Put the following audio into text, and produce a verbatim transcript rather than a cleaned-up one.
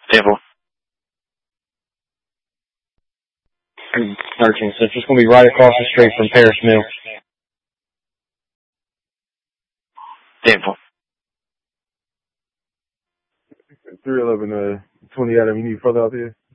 Table. Searching, so it's just going to be right across the street from Paris Mill. Table. three eleven, uh, twenty Adam, you need further out here?